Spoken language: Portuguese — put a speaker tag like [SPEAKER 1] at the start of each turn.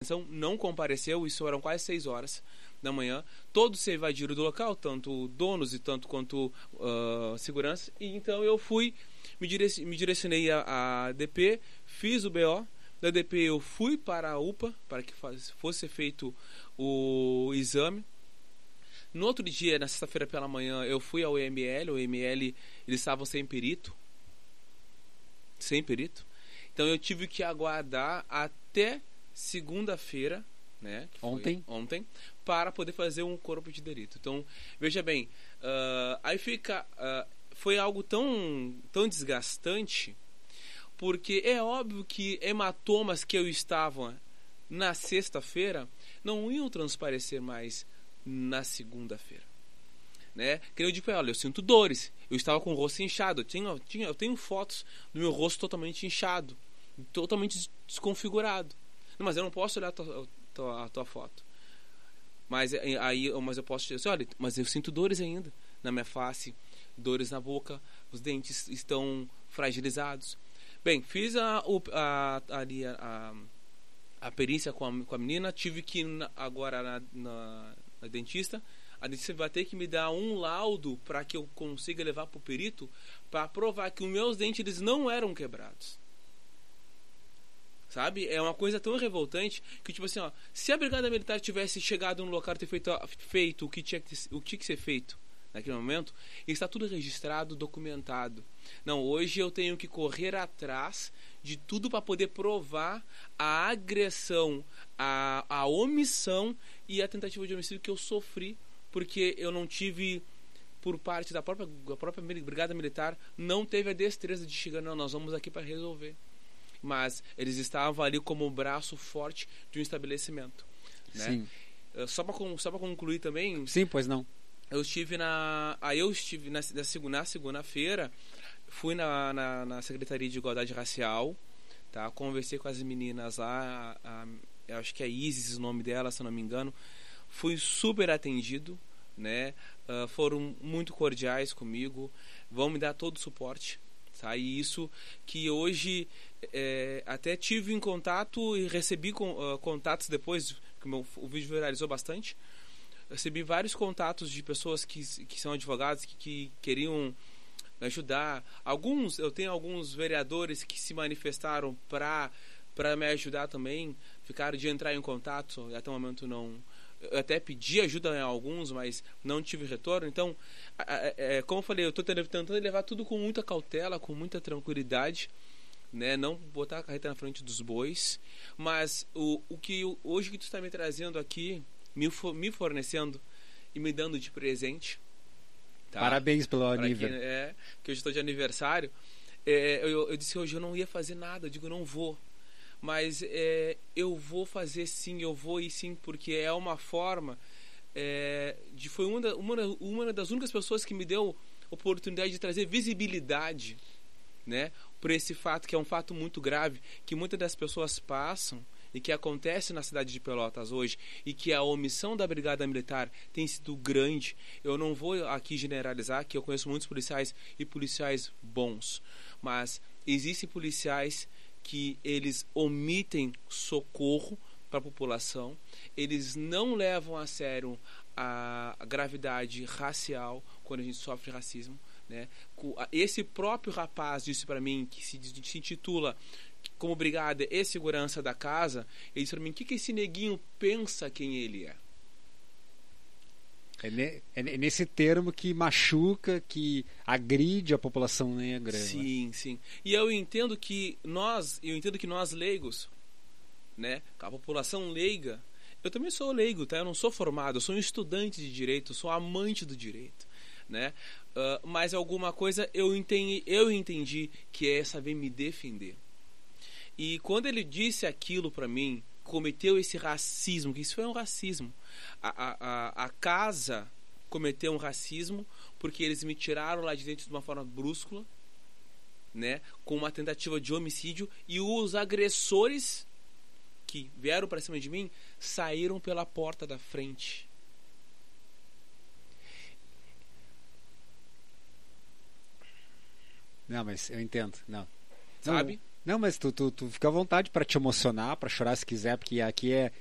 [SPEAKER 1] investigação, não compareceu, isso eram quase 6 horas da manhã. Todos se evadiram do local, tanto donos e tanto quanto segurança. E então eu fui, me direcionei à DP, fiz o BO. Da DP eu fui para a UPA, para que fosse feito o exame. No outro dia, na sexta-feira pela manhã, eu fui ao IML. O IML, eles estavam sem perito. Então eu tive que aguardar até segunda-feira, né,
[SPEAKER 2] ontem,
[SPEAKER 1] para poder fazer um corpo de delito. Então, veja bem, aí fica... foi algo tão desgastante, porque é óbvio que hematomas que eu estava na sexta-feira não iam transparecer mais na segunda-feira, né? Que eu digo para ela, eu sinto dores, eu estava com o rosto inchado, eu tenho fotos do meu rosto totalmente inchado, totalmente desconfigurado. Não, mas eu não posso olhar a tua foto. Mas eu posso dizer, olha, mas eu sinto dores ainda na minha face, dores na boca, os dentes estão fragilizados. Bem, fiz a perícia com a menina, tive que ir agora na dentista. A dentista vai ter que me dar um laudo para que eu consiga levar para o perito, para provar que os meus dentes eles não eram quebrados. Sabe? É uma coisa tão revoltante que, tipo assim, se a Brigada Militar tivesse chegado no local e ter feito o que tinha que ser feito naquele momento, está tudo registrado, documentado. Não, hoje eu tenho que correr atrás de tudo para poder provar a agressão, a omissão e a tentativa de homicídio que eu sofri, porque eu não tive, por parte da própria Brigada Militar, não teve a destreza de chegar, não, nós vamos aqui para resolver. Mas eles estavam ali como o braço forte de um estabelecimento, né?
[SPEAKER 2] Sim.
[SPEAKER 1] Só para concluir também...
[SPEAKER 2] Sim, pois não.
[SPEAKER 1] Eu estive na segunda-feira, fui na Secretaria de Igualdade Racial, tá? Conversei com as meninas lá, eu acho que é Isis o nome dela, se eu não me engano. Fui super atendido, né? Foram muito cordiais comigo, vão me dar todo o suporte, tá? E isso que hoje até tive em contato e recebi contatos depois, que o vídeo viralizou bastante. Recebi vários contatos de pessoas que são advogados, que queriam me ajudar. Eu tenho alguns vereadores que se manifestaram para me ajudar também, ficaram de entrar em contato, e até o momento não... Eu até pedi ajuda em alguns, mas não tive retorno. Então, como eu falei, eu estou tentando levar tudo com muita cautela, com muita tranquilidade, né? Não botar a carreta na frente dos bois. Mas hoje que tu está me trazendo aqui, me fornecendo e me dando de presente, tá?
[SPEAKER 2] Parabéns pelo aniversário.
[SPEAKER 1] Que hoje estou de aniversário. Eu disse que hoje eu não ia fazer nada. Eu digo, não vou. Mas eu vou fazer sim, eu vou ir sim, porque é uma forma foi uma das únicas pessoas que me deu oportunidade de trazer visibilidade, né, por esse fato, que é um fato muito grave, que muitas das pessoas passam e que acontece na cidade de Pelotas hoje, e que a omissão da Brigada Militar tem sido grande. Eu não vou aqui generalizar, que eu conheço muitos policiais e policiais bons, mas existem policiais que eles omitem socorro para a população, eles não levam a sério a gravidade racial quando a gente sofre racismo, né? Esse próprio rapaz disse para mim, que se intitula como brigada e segurança da casa, ele disse para mim, o que esse neguinho pensa quem ele é?
[SPEAKER 2] É nesse termo que machuca, que agride a população negra.
[SPEAKER 1] Sim, né? Sim. E eu entendo que nós leigos, né, a população leiga, eu também sou leigo, tá? Eu não sou formado, eu sou um estudante de direito, eu sou amante do direito, né? Mas alguma coisa eu entendi que é saber me defender. E quando ele disse aquilo para mim, cometeu esse racismo, que isso foi um racismo. A casa cometeu um racismo porque eles me tiraram lá de dentro de uma forma brusca, né, com uma tentativa de homicídio, e os agressores que vieram para cima de mim saíram pela porta da frente.
[SPEAKER 2] Não, mas eu entendo. Não.
[SPEAKER 1] Sabe?
[SPEAKER 2] Não, mas tu fica à vontade para te emocionar, para chorar se quiser, porque aqui é